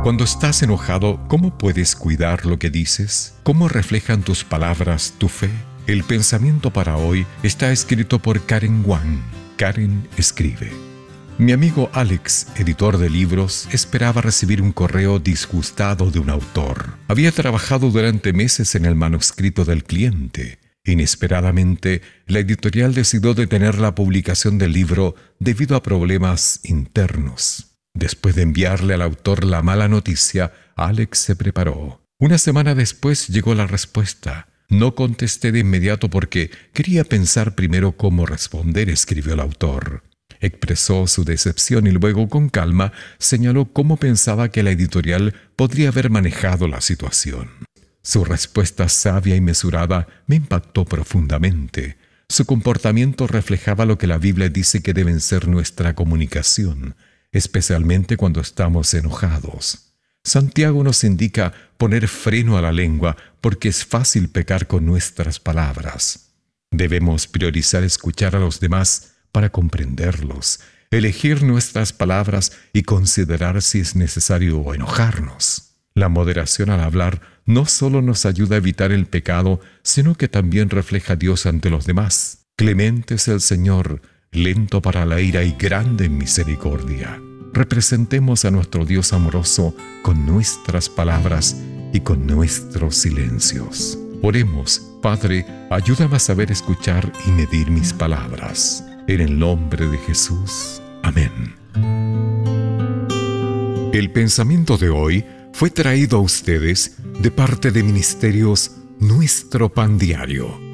Cuando estás enojado, ¿cómo puedes cuidar lo que dices? ¿Cómo reflejan tus palabras tu fe? El pensamiento para hoy está escrito por Karen Wang. Karen escribe: mi amigo Alex, editor de libros, esperaba recibir un correo disgustado de un autor. Había trabajado durante meses en el manuscrito del cliente. Inesperadamente, la editorial decidió detener la publicación del libro debido a problemas internos. Después de enviarle al autor la mala noticia, Alex se preparó. Una semana después llegó la respuesta. No contesté de inmediato porque quería pensar primero cómo responder, escribió el autor. Expresó su decepción y luego, con calma, señaló cómo pensaba que la editorial podría haber manejado la situación. Su respuesta sabia y mesurada me impactó profundamente. Su comportamiento reflejaba lo que la Biblia dice que deben ser nuestra comunicación, especialmente cuando estamos enojados. Santiago nos indica poner freno a la lengua porque es fácil pecar con nuestras palabras. Debemos priorizar escuchar a los demás para comprenderlos, elegir nuestras palabras y considerar si es necesario enojarnos. La moderación al hablar no solo nos ayuda a evitar el pecado, sino que también refleja a Dios ante los demás. Clemente es el Señor, lento para la ira y grande en misericordia. Representemos a nuestro Dios amoroso con nuestras palabras y con nuestros silencios. Oremos: Padre, ayúdame a saber escuchar y medir mis palabras. En el nombre de Jesús. Amén. El pensamiento de hoy fue traído a ustedes de parte de Ministerios Nuestro Pan Diario.